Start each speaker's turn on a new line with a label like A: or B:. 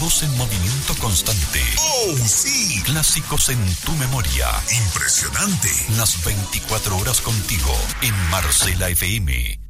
A: Todos en movimiento constante.
B: ¡Oh, sí!
A: Clásicos en tu memoria.
B: Impresionante.
A: Las 24 horas contigo en Marcela FM.